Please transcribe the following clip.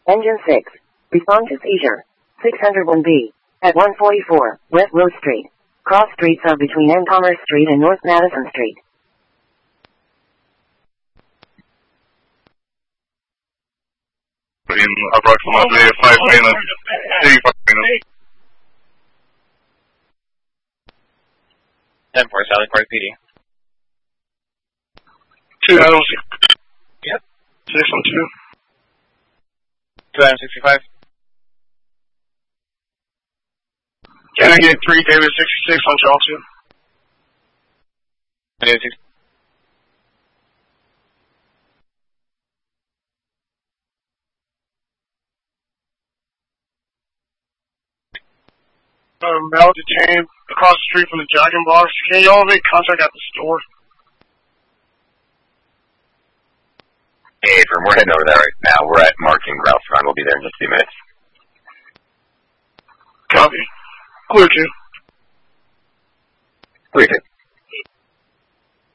Engine 6. Respond to seizure. 601B. At 144 West Rose Street. Cross streets of between N. Commerce Street and North Madison Street. In approximately 5 minutes. 5 minutes. 10-4, Sally Park PD. 2 Adams. Yep. 612. 2 Adams 65. Can I get 3 David 66 on y'all too? David 66. Mel detained across the street from the jogging box. Can y'all make contact at the store? Hey, we're heading over there right now. We're at Marking Grouse Run. We'll be there in just a few minutes. Copy. Clear 2. 350.